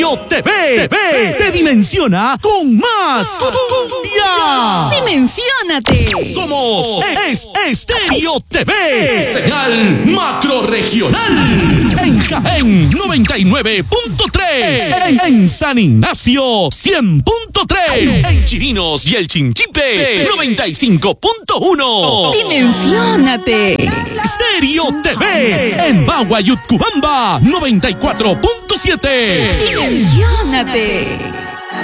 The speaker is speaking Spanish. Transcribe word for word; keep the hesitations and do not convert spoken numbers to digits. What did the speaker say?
Estéreo T V, T V te dimensiona con más cumbia. ¡Dimensiónate! Somos es Estéreo T V, señal macro regional. En Jaén noventa y nueve punto tres, en, en San Ignacio cien punto tres, en Chirinos y el Chinchipe noventa y cinco punto uno. ¡Dimensiónate! Estéreo T V en Bagua y Utcubamba noventa y cuatro punto siete. ¡Dimensiónate!